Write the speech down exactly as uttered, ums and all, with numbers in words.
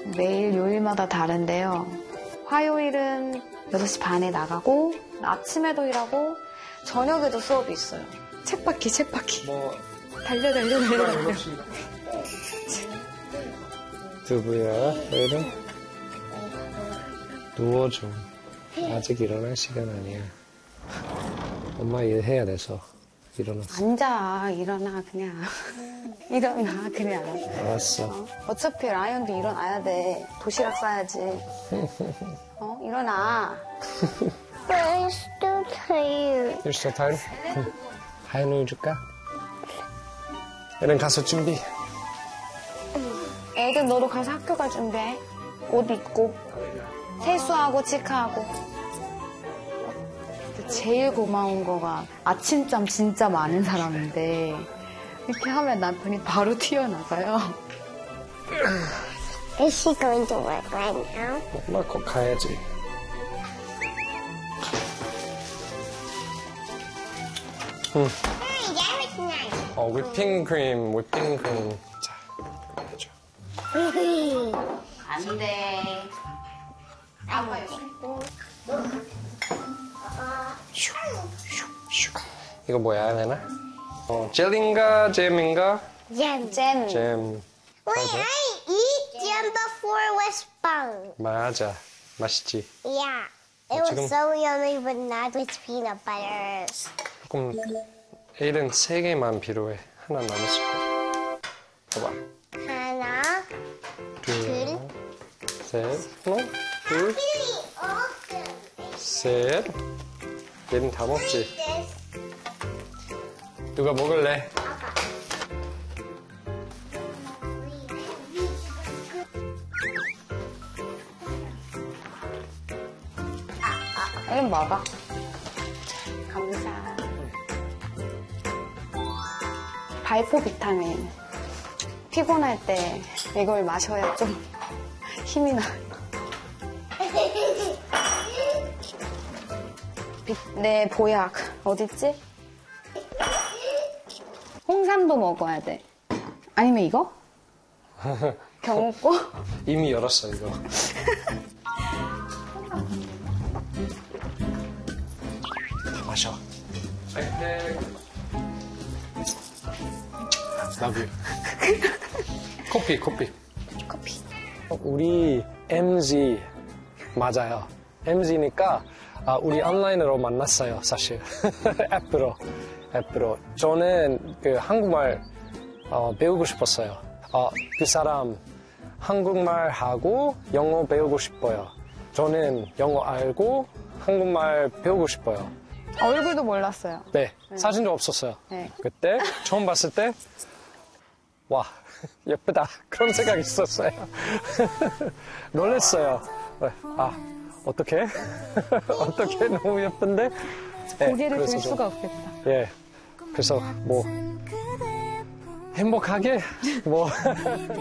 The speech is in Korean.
매일 요일마다 다른데요. 화요일은 여섯 시 반에 나가고 아침에도 일하고 저녁에도 수업이 있어요. 쳇바퀴 쳇바퀴. 뭐 달려 달려 달려 달려. 두부야, 내일은 누워줘. 아직 일어날 시간 아니야. 엄마 일해야 돼서 일어나. 앉아, 일어나 그냥. 일어나 그냥. 알았어. 어? 어차피 라이언도 일어나야 돼. 도시락 싸야지. 어? 일어나. But I'm still tired. You're so tired? 응. 하얀 우유 줄까? 에렌 가서 준비. 애들 너도 가서 학교 갈 준비해. 옷 입고 세수하고 치카하고. 제일 고마운 거가 아침잠 진짜 많은 사람인데 이렇게 하면 남편이 바로 튀어나가요. Is she going to work right now? 엄마 곧 가야지. 응. Hey, that was nice. 어, whipping cream, whipping cream. 자, 해줘. 안 돼. 슉, 슉, 슉. 이거 뭐야, 내나? 어, 젤인가, 잼인가? Jam. 잼. 잼. Wait, I eat jam before with spunk. 맞아. 맛있지? Yeah. It was 지금- so yummy, but not with peanut butter. 조금, 에일은 세 개만 필요해. 하나 남았을 거야. 봐봐. 하나, 둘, 셋, 하나, 둘, 셋. 얘는 다 먹지? 누가 먹을래? 이건 먹어. 감사. 발포 비타민. 피곤할 때 이걸 마셔야 좀 힘이 나. 내 보약 어딨지? 홍삼도 먹어야 돼. 아니면 이거? 경고? 이미 열었어, 이거. 마셔. Love you. 커피, 커피. 커피. 우리 엠지 맞아요. 엠지니까 아, 우리 온라인으로 만났어요, 사실. 앱으로. 앱으로. 저는 그 한국말 어, 배우고 싶었어요. 어, 그 사람 한국말 하고 영어 배우고 싶어요. 저는 영어 알고 한국말 배우고 싶어요. 얼굴도 몰랐어요. 네, 사진도 없었어요. 네. 그때 처음 봤을 때 와, 예쁘다. 그런 생각이 있었어요. 놀랐어요. 아, 어떡해? 어떡해? 너무 예쁜데? 네, 고개를 들 그래서 좀- 수가 없겠다. 예. 그래서 뭐 행복하게 뭐